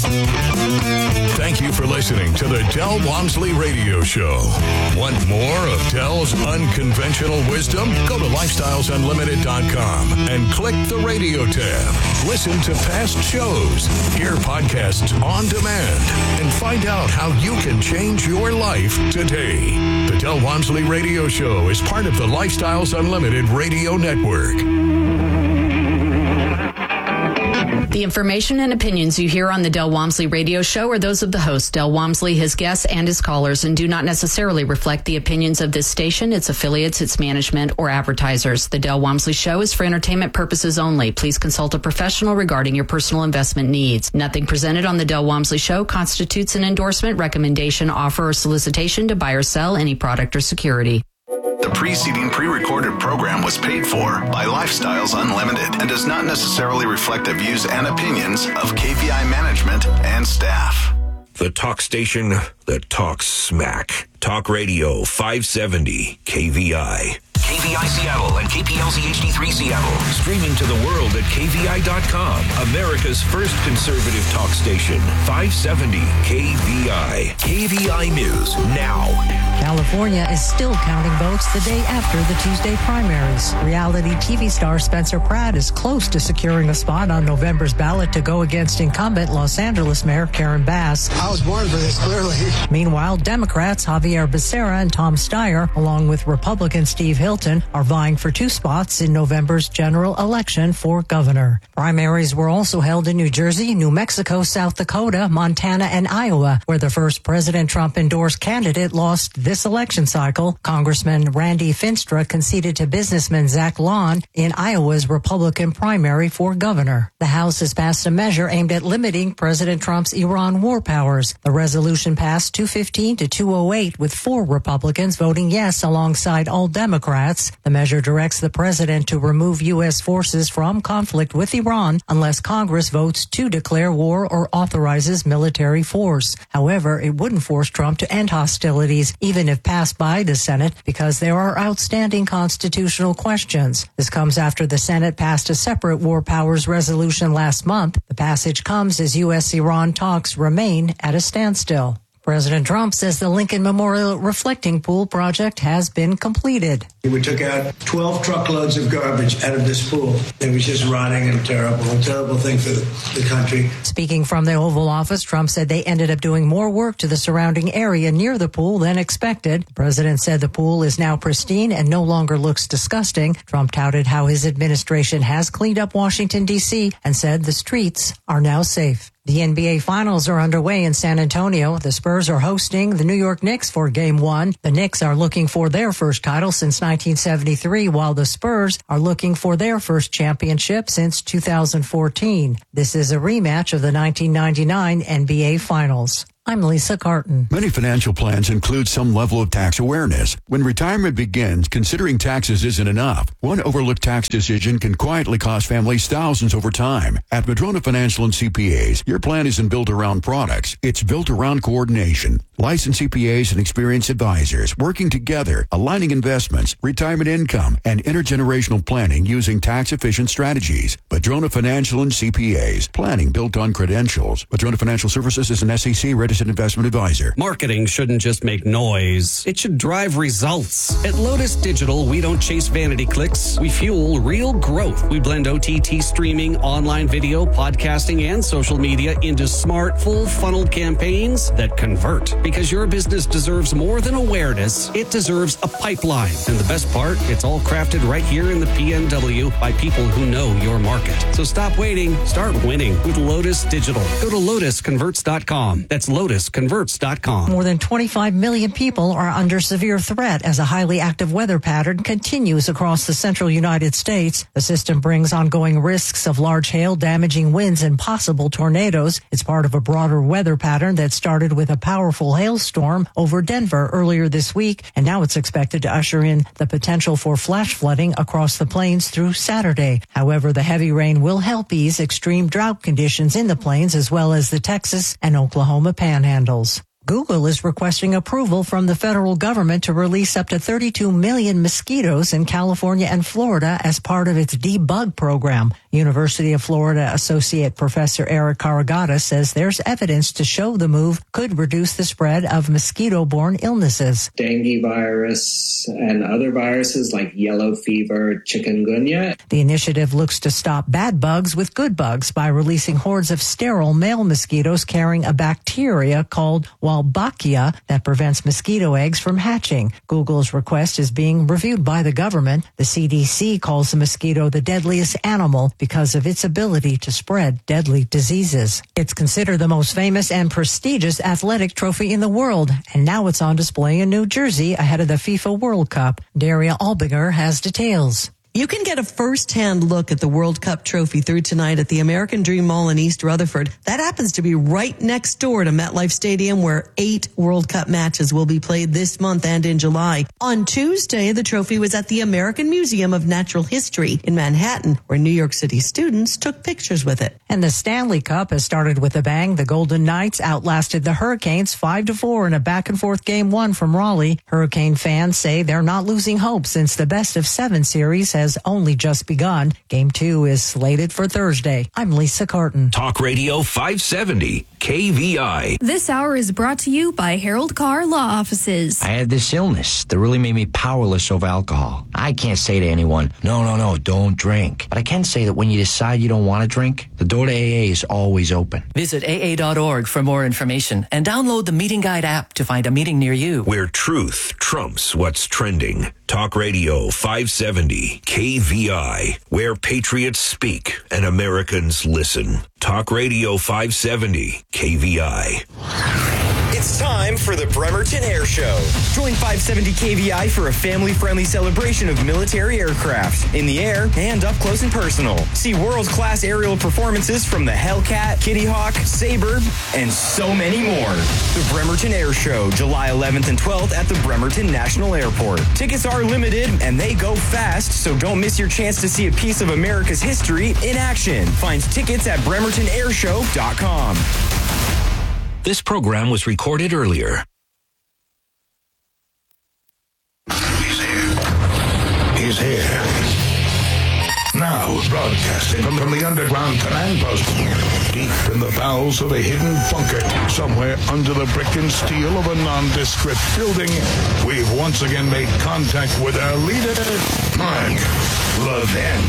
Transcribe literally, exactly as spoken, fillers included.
Thank you for listening to the Del Walmsley Radio Show. Want more of Del's unconventional wisdom? Go to lifestyles unlimited dot com and click the radio tab. Listen to past shows, hear podcasts on demand, and find out how you can change your life today. The Del Walmsley Radio Show is part of the Lifestyles Unlimited Radio Network. The information and opinions you hear on the Del Walmsley Radio Show are those of the host, Del Walmsley, his guests, and his callers, and do not necessarily reflect the opinions of this station, its affiliates, its management, or advertisers. The Del Walmsley Show is for entertainment purposes only. Please consult a professional regarding your personal investment needs. Nothing presented on the Del Walmsley Show constitutes an endorsement, recommendation, offer, or solicitation to buy or sell any product or security. The preceding pre-recorded program was paid for by Lifestyles Unlimited and does not necessarily reflect the views and opinions of K V I management and staff. The talk station that talks smack. Talk Radio five seventy K V I. K V I Seattle and K P L Z H D three Seattle. Streaming to the world at K V I dot com. America's first conservative talk station. five seventy K V I. K V I News now. California is still counting votes the day after the Tuesday primaries. Reality T V star Spencer Pratt is close to securing a spot on November's ballot to go against incumbent Los Angeles Mayor Karen Bass. I was born for this, clearly. Meanwhile, Democrats Javier Becerra and Tom Steyer, along with Republican Steve Hilton, are vying for two spots in November's general election for governor. Primaries were also held in New Jersey, New Mexico, South Dakota, Montana, and Iowa, where the first President Trump-endorsed candidate lost this election cycle. Congressman Randy Finstra conceded to businessman Zach Lawn in Iowa's Republican primary for governor. The House has passed a measure aimed at limiting President Trump's Iran war powers. The resolution passed two fifteen to two oh eight, with four Republicans voting yes alongside all Democrats. The measure directs the president to remove U S forces from conflict with Iran unless Congress votes to declare war or authorizes military force. However, it wouldn't force Trump to end hostilities, even if passed by the Senate, because there are outstanding constitutional questions. This comes after the Senate passed a separate war powers resolution last month. The passage comes as U S Iran talks remain at a standstill. President Trump says the Lincoln Memorial Reflecting Pool project has been completed. We took out twelve truckloads of garbage out of this pool. It was just rotting and terrible, a terrible thing for the, the country. Speaking from the Oval Office, Trump said they ended up doing more work to the surrounding area near the pool than expected. The president said the pool is now pristine and no longer looks disgusting. Trump touted how his administration has cleaned up Washington, D C, and said the streets are now safe. The N B A Finals are underway in San Antonio. The Spurs are hosting the New York Knicks for Game one. The Knicks are looking for their first title since nineteen seventy-three, while the Spurs are looking for their first championship since two thousand fourteen. This is a rematch of the nineteen ninety-nine N B A Finals. I'm Lisa Carton. Many financial plans include some level of tax awareness. When retirement begins, considering taxes isn't enough. One overlooked tax decision can quietly cost families thousands over time. At Madrona Financial and C P As, your plan isn't built around products. It's built around coordination. Licensed C P As and experienced advisors working together, aligning investments, retirement income, and intergenerational planning using tax-efficient strategies. Madrona Financial and C P As. Planning built on credentials. Madrona Financial Services is an S E C registered investment advisor. Marketing shouldn't just make noise. It should drive results. At Lotus Digital, we don't chase vanity clicks. We fuel real growth. We blend O T T streaming, online video, podcasting, and social media into smart, full-funnel campaigns that convert. Because your business deserves more than awareness, it deserves a pipeline. And the best part, it's all crafted right here in the P N W by people who know your market. So stop waiting. Start winning with Lotus Digital. Go to lotus converts dot com. That's lotus converts dot com. More than twenty-five million people are under severe threat as a highly active weather pattern continues across the central United States. The system brings ongoing risks of large hail, damaging winds, and possible tornadoes. It's part of a broader weather pattern that started with a powerful hailstorm over Denver earlier this week, and now it's expected to usher in the potential for flash flooding across the plains through Saturday. However, the heavy rain will help ease extreme drought conditions in the plains as well as the Texas and Oklahoma panhandles. Google is requesting approval from the federal government to release up to thirty-two million mosquitoes in California and Florida as part of its debug program. University of Florida Associate Professor Eric Carragata says there's evidence to show the move could reduce the spread of mosquito-borne illnesses. Dengue virus and other viruses like yellow fever, chikungunya. The initiative looks to stop bad bugs with good bugs by releasing hordes of sterile male mosquitoes carrying a bacteria called Wolbachia that prevents mosquito eggs from hatching. Google's request is being reviewed by the government. The C D C calls the mosquito the deadliest animal because of its ability to spread deadly diseases. It's considered the most famous and prestigious athletic trophy in the world, and now it's on display in New Jersey ahead of the FIFA World Cup. Daria Albinger has details. You can get a first-hand look at the World Cup trophy through tonight at the American Dream Mall in East Rutherford. That happens to be right next door to MetLife Stadium, where eight World Cup matches will be played this month and in July. On Tuesday, the trophy was at the American Museum of Natural History in Manhattan, where New York City students took pictures with it. And the Stanley Cup has started with a bang. The Golden Knights outlasted the Hurricanes five to four in a back-and-forth game one from Raleigh. Hurricane fans say they're not losing hope since the best-of-seven series has only just begun. Game two is slated for Thursday. I'm Lisa Carton. Talk Radio five seventy, K V I. This hour is brought to you by Harold Carr Law Offices. I had this illness that really made me powerless over alcohol. I can't say to anyone, no, no, no, don't drink. But I can say that when you decide you don't want to drink, the door to A A is always open. Visit A A dot org for more information and download the Meeting Guide app to find a meeting near you. Where truth trumps what's trending. Talk Radio five seventy, K V I. Where patriots speak and Americans listen. Talk Radio five seventy, K V I. It's time for the Bremerton Air Show. Join five seventy K V I for a family-friendly celebration of military aircraft in the air and up close and personal. See world-class aerial performances from the Hellcat, Kitty Hawk, Sabre, and so many more. The Bremerton Air Show, July eleventh and twelfth at the Bremerton National Airport. Tickets are limited and they go fast, so don't miss your chance to see a piece of America's history in action. Find tickets at bremerton air show dot com. This program was recorded earlier. He's here. He's here. Now, broadcasting from, from the underground command post, deep in the bowels of a hidden bunker, somewhere under the brick and steel of a nondescript building, we've once again made contact with our leader, Mark Levin.